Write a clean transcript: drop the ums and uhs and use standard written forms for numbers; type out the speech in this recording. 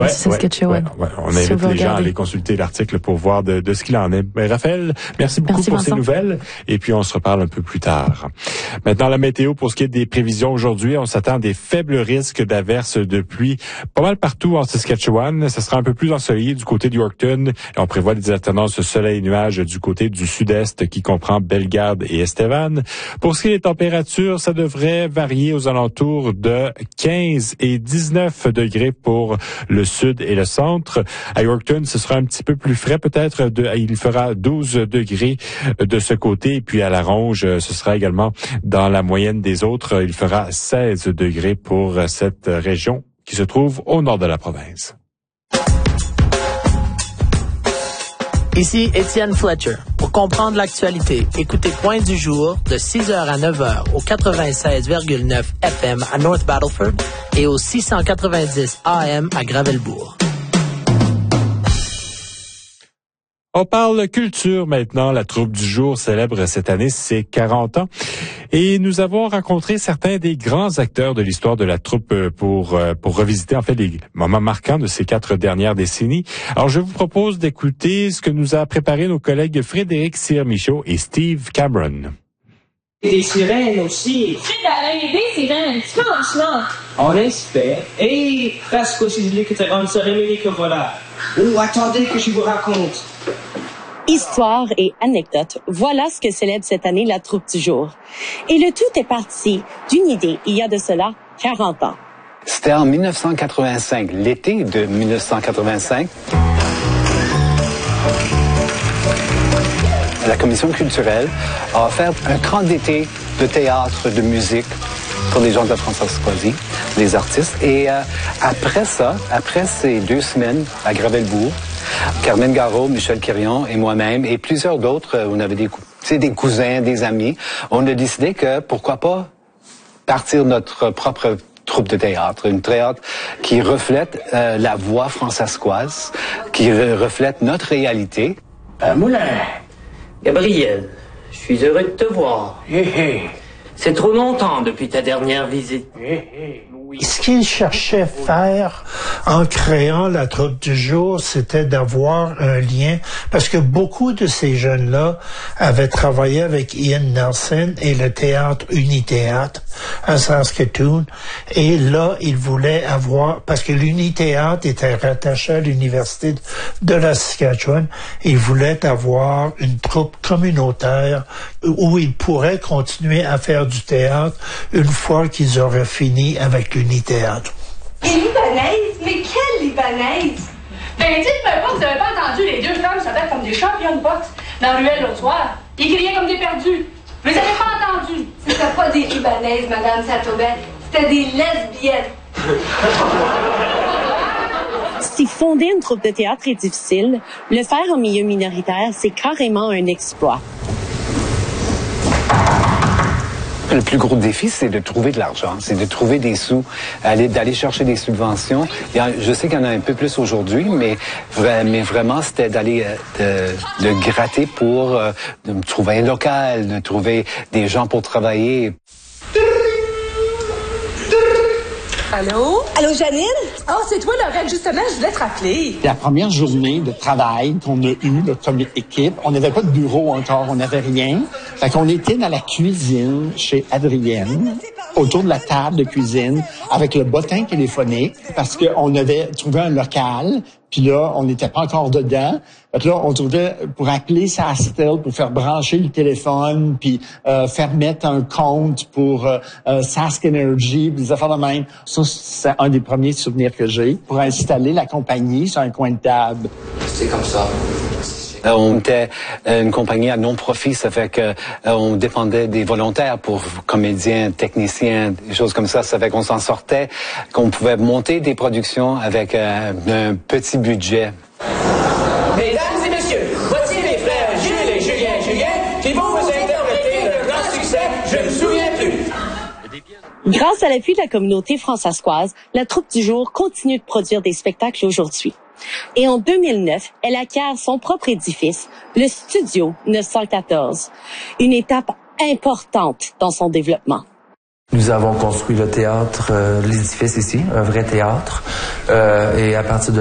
Saskatchewan. On invite les gens à aller consulter l'article pour voir de ce qu'il en est. Mais Raphaël, merci beaucoup pour ces nouvelles. Et puis, on se reparle un peu plus tard. Maintenant, la météo, pour ce qui est des prévisions aujourd'hui, on s'attend à des faibles risques d'averses de pluie pas mal partout en Saskatchewan. Ce sera un peu plus ensoleillé du côté de Yorkton. Et on prévoit des alternances soleil-nuages du côté du sud-est qui comprend Bellegarde et Estevan. Pour ce qui est des températures, ça devrait varier aux alentours de 15 et 19 degrés pour le sud et le centre. À Yorkton, ce sera un petit peu plus frais peut-être. Il fera 12 degrés de ce côté. Et puis à La Ronge, ce sera également dans la moyenne des autres. Il fera 16 degrés pour cette région qui se trouve au nord de la province. Ici Étienne Fletcher. Pour comprendre l'actualité, écoutez Point du jour de 6h à 9h au 96,9 FM à North Battleford et au 690 AM à Gravelbourg. On parle culture maintenant. La troupe du jour célèbre cette année ses 40 ans. Et nous avons rencontré certains des grands acteurs de l'histoire de la troupe pour revisiter en fait les moments marquants de ces 4 dernières décennies. Alors je vous propose d'écouter ce que nous a préparé nos collègues Frédéric Cyr-Michaud et Steve Cameron. Des sirènes aussi. Des sirènes, franchement. On espère. Et parce que c'est lui qui te rend cérémonie que voilà. Oh, attendez que je vous raconte. Histoire et anecdotes, voilà ce que célèbre cette année la troupe du jour. Et le tout est parti d'une idée il y a de cela 40 ans. C'était en 1985, l'été de 1985. La Commission culturelle a offert un camp d'été de théâtre, de musique pour les gens de la Françoisie, les artistes. Et après ces 2 semaines à Gravelbourg, Carmen Garot, Michel Quirion et moi-même et plusieurs d'autres, on avait des cousins, des amis, on a décidé que pourquoi pas partir notre propre troupe de théâtre, une théâtre qui reflète la voix françaiscoise, qui reflète notre réalité. Moulin, Gabriel, je suis heureux de te voir. C'est trop longtemps depuis ta dernière visite. Ce qu'il cherchait faire en créant la troupe du jour, c'était d'avoir un lien, parce que beaucoup de ces jeunes-là avaient travaillé avec Ian Nelson et le théâtre Unithéâtre à Saskatoon, et là, ils voulaient avoir, parce que l'Unithéâtre était rattaché à l'Université de la Saskatchewan, ils voulaient avoir une troupe communautaire où ils pourraient continuer à faire du théâtre une fois qu'ils auraient fini avec l'Unithéâtre. Et libanaise? Mais quelle libanaise? Ben, dites-moi pas que vous avez pas entendu les 2 femmes se battre comme des champions de boxe dans la ruelle l'autre soir. Ils criaient comme des perdus. Vous les avez pas entendus? C'était pas des libanaises, Madame Satobet. C'était des lesbiennes. Si fonder une troupe de théâtre est difficile, le faire en milieu minoritaire, c'est carrément un exploit. Le plus gros défi, c'est de trouver de l'argent, c'est de trouver des sous, d'aller chercher des subventions. Je sais qu'il y en a un peu plus aujourd'hui, mais vraiment, c'était d'aller de gratter pour de trouver un local, de trouver des gens pour travailler. Allô? Allô, Janine? Oh, c'est toi, Lorette, justement, je voulais te rappeler. La première journée de travail qu'on a eue comme équipe, on n'avait pas de bureau encore, on n'avait rien. Fait qu'on était dans la cuisine chez Adrienne, autour de la table de cuisine, avec le bottin téléphonique, parce qu'on avait trouvé un local, puis là, on n'était pas encore dedans. Fait que là, on trouvait pour appeler SaskTel, pour faire brancher le téléphone, puis faire mettre un compte pour Sask Energy, puis des affaires de même. Ça, c'est un des premiers souvenirs que j'ai. Pour installer la compagnie sur un coin de table. C'est comme ça. On était une compagnie à non-profit, ça fait que on dépendait des volontaires pour comédiens, techniciens, des choses comme ça. Ça fait qu'on s'en sortait, qu'on pouvait monter des productions avec un petit budget. Mesdames et messieurs, voici mes frères Jules et Julien qui vont vous interpréter le grand succès « Je me souviens plus ». Grâce à l'appui de la communauté françaiscoise, la troupe du jour continue de produire des spectacles aujourd'hui. Et en 2009, elle acquiert son propre édifice, le Studio 914, une étape importante dans son développement. Nous avons construit le théâtre, l'édifice ici, un vrai théâtre. Et à partir de